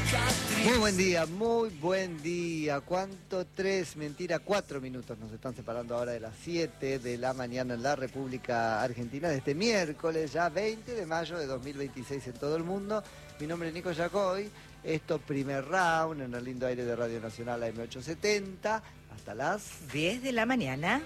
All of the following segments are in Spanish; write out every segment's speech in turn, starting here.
Muy buen día, muy buen día. ¿Cuánto? 4 minutos nos están separando ahora de las 7 de la mañana en la República Argentina de este miércoles, ya 20 de mayo de 2026 en todo el mundo. Mi nombre es Nico Yacoy. Esto primer round en el lindo aire de Radio Nacional AM870 hasta las 10 de la mañana.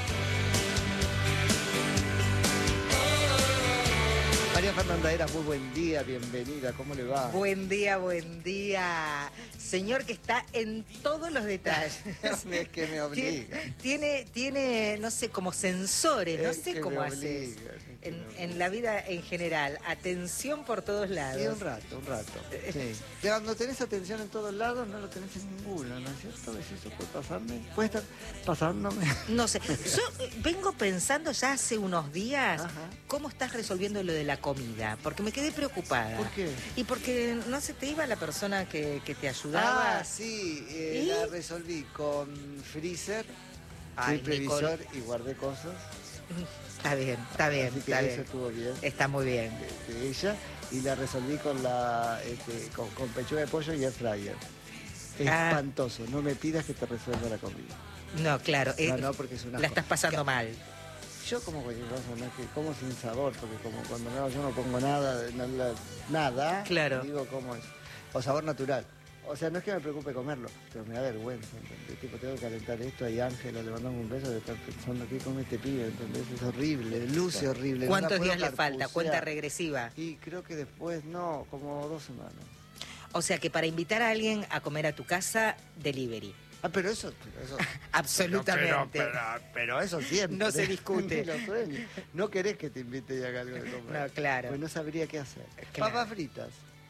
María Fernanda Eras, muy buen día, bienvenida, ¿cómo le va? Buen día, buen día. Señor que está en todos los detalles. Es que me obliga. Tiene, no sé, como sensores, no sé cómo haces. En la vida en general, atención por todos lados. Sí, un rato. Sí. Cuando tenés atención en todos lados, no lo tenés en ninguno, ¿no es cierto? ¿Eso puede pasarme? ¿Puede estar pasándome? No sé, yo vengo pensando ya hace unos días, Ajá. ¿cómo estás resolviendo lo de la comida? Porque me quedé preocupada. ¿Por qué? Y porque no se te iba la persona que te ayudaba. Ah, sí, ¿Y? la resolví con freezer, Ay, fui previsor y guardé cosas. Está bien, Así que está eso bien. estuvo bien. Está muy bien. De ella, y la resolví con con pechuga de pollo y air fryer. Ah. Espantoso, no me pidas que te resuelva la comida. No, claro. No, porque es una la estás pasando mal. Yo como cualquier cosa, no es que como sin sabor, porque como cuando yo no pongo nada, Claro. digo cómo es. O sabor natural. O sea, no es que me preocupe comerlo, pero me da vergüenza, ¿entendés? Tipo, tengo que calentar esto, hay Ángela, le mandamos un beso de estar pensando qué come este pibe, ¿entendés? Es horrible, luce horrible. no la ¿Cuántos puedo días le falta? carpucear. Cuenta regresiva. Y creo que después, no, como 2 semanas. O sea que para invitar a alguien a comer a tu casa, delivery. Ah, pero eso Absolutamente. Pero eso siempre. No se discute. Ni lo sueño. No querés que te invite y haga algo de comer. No, claro. Pues no sabría qué hacer. Claro. Papas fritas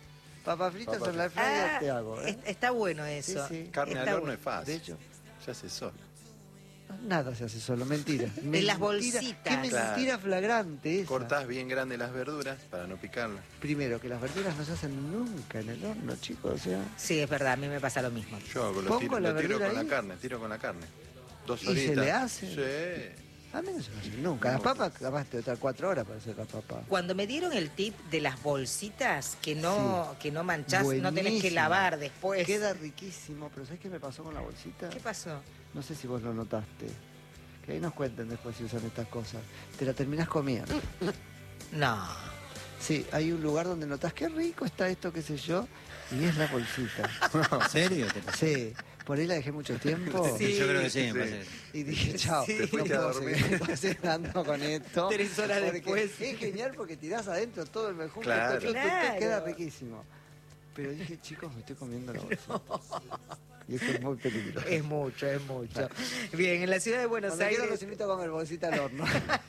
en la air fryer te hago, ¿eh? Está bueno eso. Sí, sí. Carne al Está horno bueno. es fácil. De hecho, Se hace solo. nada se hace solo, mentira. En las bolsitas. Qué mentira Claro. flagrante esa. Cortás bien grande las verduras para no picarlas. Primero, que las verduras no se hacen nunca en el horno, chicos, o sea... Sí, es verdad, a mí me pasa lo mismo. Yo hago, Pongo la lo tiro verdura con ahí. la carne, tiro con la carne. 2 ¿Y horitas. se le hace? Sí. A mí no se me hace nunca. Las papas, capaz te estar 4 horas para hacer las papas. Cuando me dieron el tip de las bolsitas que no manchás, no tenés que Buenísimo. lavar después. Queda riquísimo, pero ¿sabes qué me pasó con la bolsita? ¿Qué pasó? No sé si vos lo notaste. Que ahí nos cuenten después si usan estas cosas. Te la terminás comiendo. No. Sí, hay un lugar donde notás qué rico está esto, qué sé yo, y es la bolsita. ¿En serio? ¿Te pasó? Sí, por ahí la dejé mucho tiempo. Sí. Yo creo que sí, me parece. Y dije, chao, Sí. no fuiste a puedo dormir. seguir cocinando con esto. 3 horas Porque después. Es genial porque tirás adentro todo el mejunje, Claro. Claro. queda riquísimo. Pero dije, chicos, me estoy comiendo la bolsita. Y eso es muy peligroso. Es mucho, es mucho. Bien, en la ciudad de Buenos Cuando quiero Aires, los invito a comer bolsita al horno.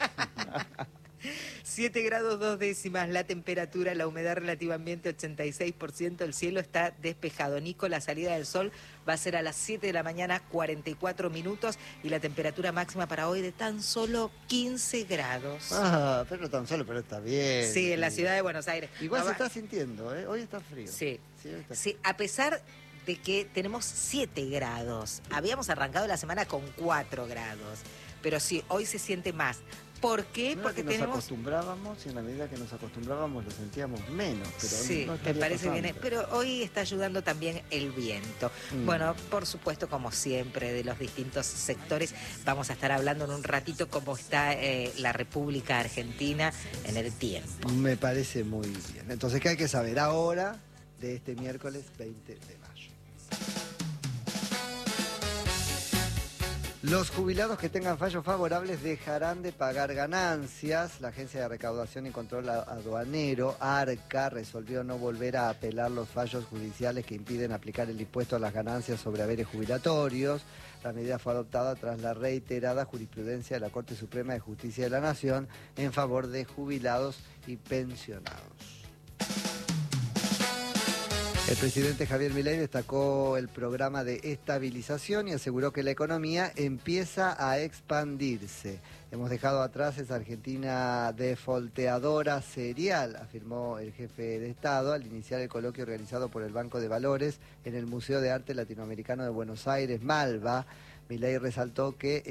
7 grados 2 décimas la temperatura, la humedad relativa ambiente 86%, el cielo está despejado. Nico, la salida del sol va a ser a las 7 de la mañana, 44 minutos, y la temperatura máxima para hoy de tan solo 15 grados. Ah, pero tan solo, pero está bien. Sí, en la ciudad de Buenos Aires. Igual No se va- está sintiendo, ¿eh? Hoy está frío. Sí. Hoy está Sí, a pesar de que tenemos 7 grados. Habíamos arrancado la semana con 4 grados. Pero sí, hoy se siente más. ¿Por qué? No era Porque que nos tenemos... acostumbrábamos y en la medida que nos acostumbrábamos lo sentíamos menos. Pero Sí, no me estaría parece pasando. bien. Pero hoy está ayudando también el viento. Mm. Bueno, por supuesto, como siempre, de los distintos sectores, vamos a estar hablando en un ratito cómo está la República Argentina en el tiempo. Me parece muy bien. Entonces, ¿qué hay que saber ahora de este miércoles 20 de mayo? Los jubilados que tengan fallos favorables dejarán de pagar ganancias. La Agencia de Recaudación y Control Aduanero, ARCA, resolvió no volver a apelar los fallos judiciales que impiden aplicar el impuesto a las ganancias sobre haberes jubilatorios. La medida fue adoptada tras la reiterada jurisprudencia de la Corte Suprema de Justicia de la Nación en favor de jubilados y pensionados. El presidente Javier Milei destacó el programa de estabilización y aseguró que la economía empieza a expandirse. Hemos dejado atrás esa Argentina defolteadora serial, afirmó el jefe de Estado al iniciar el coloquio organizado por el Banco de Valores en el Museo de Arte Latinoamericano de Buenos Aires, Malva. Milei resaltó que